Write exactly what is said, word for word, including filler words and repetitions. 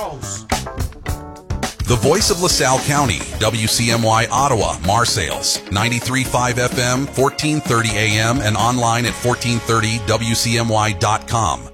The voice of LaSalle County, W C M Y Ottawa, Marseilles, ninety-three point five F M, fourteen thirty A M, and online at fourteen thirty W C M Y dot com.